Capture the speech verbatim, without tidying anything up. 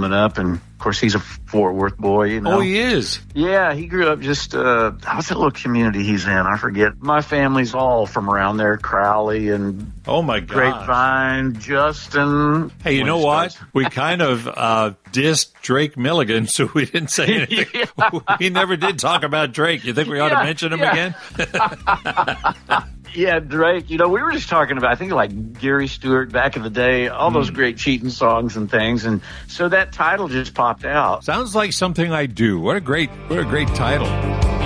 up, and of course he's a Fort Worth boy, you know. Oh, he is. Yeah, he grew up just uh how's that little community he's in? I forget. My family's all from around there, Crowley and oh my god, Grapevine, Justin. Hey, you know what? We kind of uh dissed Drake Milligan, so we didn't say anything. Yeah. He never did talk about Drake. You think we ought yeah, to mention him yeah. again? Yeah, Drake, you know, we were just talking about, I think, like Gary Stewart back in the day, all those mm. great cheating songs and things. And so that title just popped out. Sounds like something I do. What a great, what a great title.